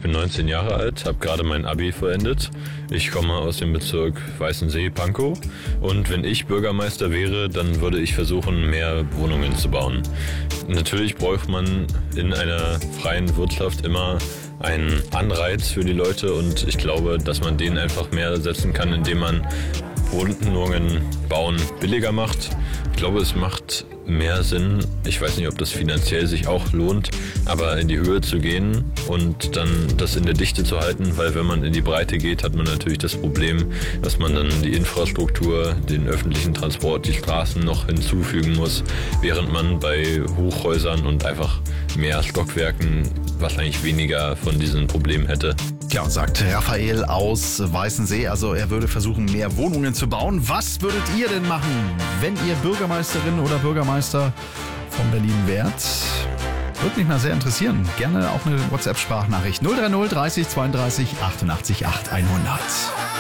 bin 19 Jahre alt, habe gerade mein Abi vollendet. Ich komme aus dem Bezirk Weißensee-Pankow und wenn ich Bürgermeister wäre, dann würde ich versuchen, mehr Wohnungen zu bauen. Natürlich braucht man in einer freien Wirtschaft immer einen Anreiz für die Leute und ich glaube, dass man den einfach mehr setzen kann, indem man Wohnungen bauen billiger macht. Ich glaube, es macht mehr Sinn, ich weiß nicht, ob das finanziell sich auch lohnt, aber in die Höhe zu gehen und dann das in der Dichte zu halten, weil wenn man in die Breite geht, hat man natürlich das Problem, dass man dann die Infrastruktur, den öffentlichen Transport, die Straßen noch hinzufügen muss, während man bei Hochhäusern und einfach mehr Stockwerken wahrscheinlich weniger von diesen Problemen hätte. Ja, und sagt Raphael aus Weißensee, also er würde versuchen, mehr Wohnungen zu bauen. Was würdet ihr denn machen, wenn ihr Bürgermeisterin oder Bürgermeister von Berlin wärt? Würde mich mal sehr interessieren. Gerne auch eine WhatsApp-Sprachnachricht 030 30 32 88 8 100.